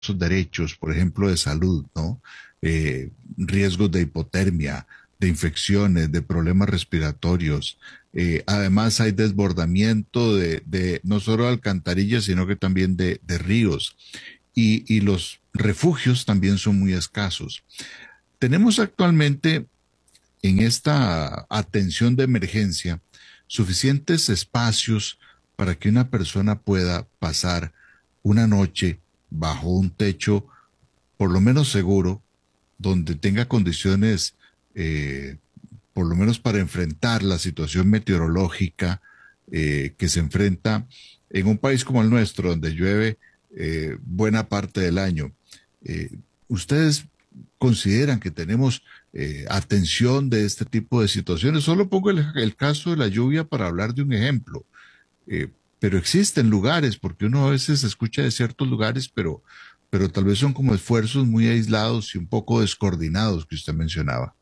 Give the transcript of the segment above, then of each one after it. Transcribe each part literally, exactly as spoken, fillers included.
esos derechos, por ejemplo, de salud, ¿no? Eh, riesgos de hipotermia, de infecciones, de problemas respiratorios. Eh, además hay desbordamiento de, de no solo alcantarillas, sino que también de, de ríos. Y, y los refugios también son muy escasos. Tenemos actualmente en esta atención de emergencia suficientes espacios para que una persona pueda pasar una noche bajo un techo por lo menos seguro, donde tenga condiciones, eh, por lo menos para enfrentar la situación meteorológica eh, que se enfrenta en un país como el nuestro, donde llueve eh, buena parte del año. Eh, ¿Ustedes consideran que tenemos eh, atención de este tipo de situaciones? Solo pongo el, el caso de la lluvia para hablar de un ejemplo. Eh, pero existen lugares, porque uno a veces escucha de ciertos lugares, pero, pero tal vez son como esfuerzos muy aislados y un poco descoordinados que usted mencionaba.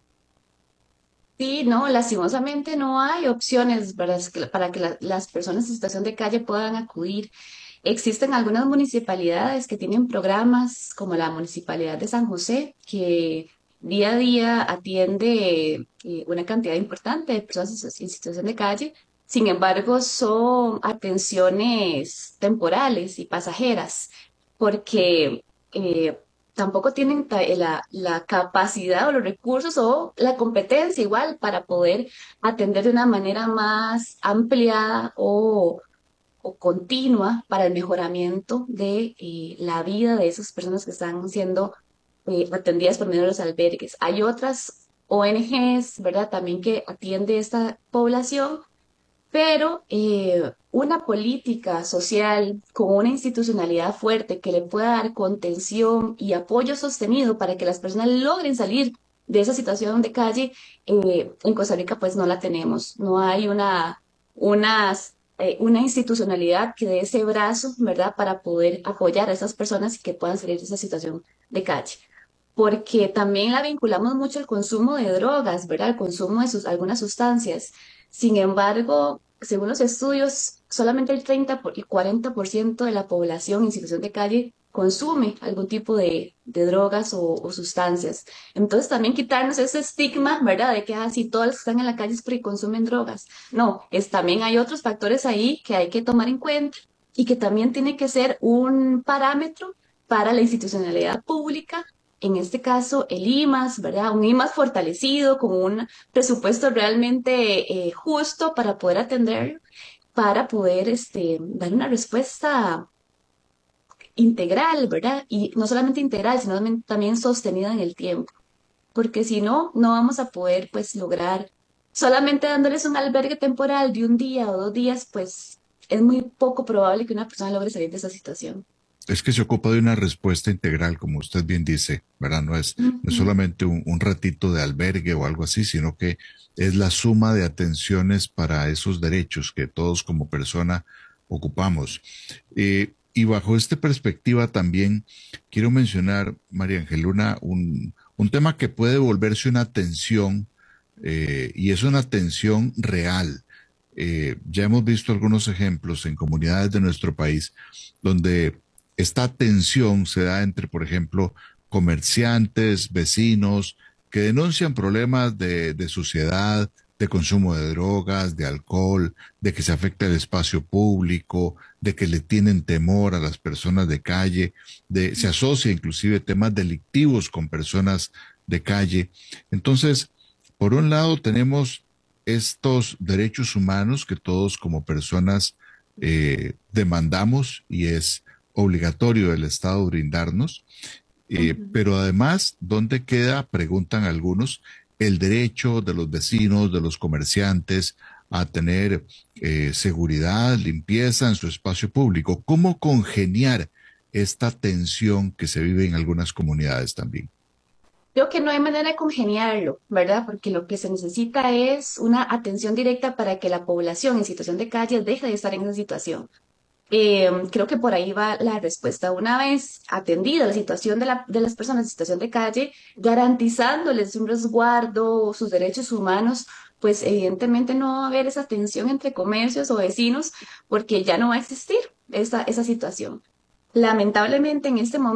Sí, no, lastimosamente no hay opciones para que, para que la- las personas en situación de calle puedan acudir. Existen algunas municipalidades que tienen programas, como la Municipalidad de San José, que día a día atiende eh, una cantidad importante de personas en situación de calle. Sin embargo, son atenciones temporales y pasajeras, porque eh, tampoco tienen ta- la, la capacidad o los recursos o la competencia igual para poder atender de una manera más amplia o o continua para el mejoramiento de eh, la vida de esas personas que están siendo eh, atendidas por medio de los albergues. Hay otras O N Ges, ¿verdad? También que atiende esta población, pero eh, una política social con una institucionalidad fuerte que le pueda dar contención y apoyo sostenido para que las personas logren salir de esa situación de calle, eh, en Costa Rica pues no la tenemos. No hay una, unas, eh, una institucionalidad que dé ese brazo, ¿verdad?, para poder apoyar a esas personas y que puedan salir de esa situación de calle. Porque también la vinculamos mucho al consumo de drogas, ¿verdad? Al consumo de sus, algunas sustancias. Sin embargo, según los estudios, solamente el treinta por, y cuarenta por ciento de la población en situación de calle consume algún tipo de, de drogas o, o sustancias. Entonces también quitarnos ese estigma, ¿verdad? De que así todos los que están en la calle es porque consumen drogas. No, es, también hay otros factores ahí que hay que tomar en cuenta y que también tiene que ser un parámetro para la institucionalidad pública, en este caso el I M A S, ¿verdad? Un I M A S fortalecido, con un presupuesto realmente eh, justo para poder atenderlo, para poder este, dar una respuesta integral, ¿verdad? Y no solamente integral, sino también, también sostenida en el tiempo, porque si no, no vamos a poder pues lograr, solamente dándoles un albergue temporal de un día o dos días, pues es muy poco probable que una persona logre salir de esa situación. Es que se ocupa de una respuesta integral, como usted bien dice, ¿verdad? No es, no es Ujú. solamente un, un ratito de albergue o algo así, sino que es la suma de atenciones para esos derechos que todos como persona ocupamos. Eh, y bajo esta perspectiva también quiero mencionar, María Angeluna, un, un tema que puede volverse una tensión eh, y es una tensión real. Eh, ya hemos visto algunos ejemplos en comunidades de nuestro país donde esta tensión se da entre, por ejemplo, comerciantes, vecinos, que denuncian problemas de, de suciedad, de consumo de drogas, de alcohol, de que se afecta el espacio público, de que le tienen temor a las personas de calle, de, se asocia inclusive temas delictivos con personas de calle. Entonces, por un lado tenemos estos derechos humanos que todos como personas eh, demandamos y es obligatorio del Estado brindarnos, eh, Ujú. pero además, ¿dónde queda, preguntan algunos, el derecho de los vecinos, de los comerciantes a tener eh, seguridad, limpieza en su espacio público? ¿Cómo congeniar esta tensión que se vive en algunas comunidades también? Creo que no hay manera de congeniarlo, ¿verdad? Porque lo que se necesita es una atención directa para que la población en situación de calle deje de estar en esa situación. Eh, creo que por ahí va la respuesta. Una vez atendida la situación de, la- de las personas en situación de calle, garantizándoles un resguardo, sus derechos humanos, pues evidentemente no va a haber esa tensión entre comercios o vecinos porque ya no va a existir esa, esa situación. Lamentablemente en este momento